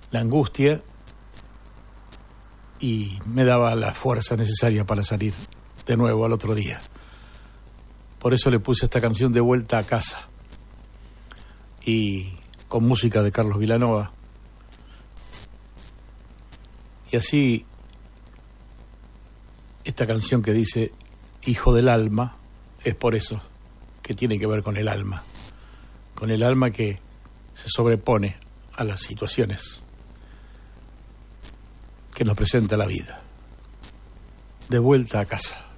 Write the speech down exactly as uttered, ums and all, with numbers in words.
la angustia y me daba la fuerza necesaria para salir de nuevo al otro día. Por eso le puse esta canción De Vuelta a Casa, y con música de Carlos Vilanova. Y así, esta canción que dice Hijo del alma, es por eso que tiene que ver con el alma, con el alma que se sobrepone a las situaciones que nos presenta la vida. De vuelta a casa.